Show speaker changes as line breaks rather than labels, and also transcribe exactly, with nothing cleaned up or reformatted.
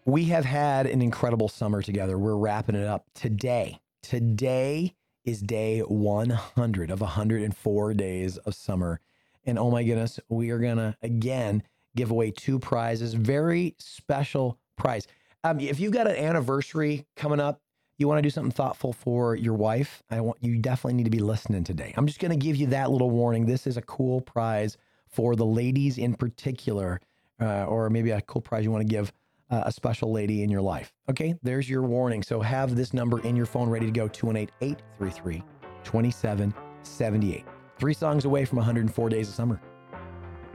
We have had an incredible summer together. We're wrapping it up today. Today is day one hundred of one hundred four days of summer. And oh my goodness, we are going to again give away two prizes. Very special prize. Um, if you've got an anniversary coming up, you want to do something thoughtful for your wife, I want you definitely need to be listening today. I'm just going to give you that little warning. This is a cool prize for the ladies in particular, uh, or maybe a cool prize you want to give uh, a special lady in your life. Okay, there's your warning. So have this number in your phone ready to go, two one eight, eight three three, two seven seven eight. Three songs away from one hundred four days of summer.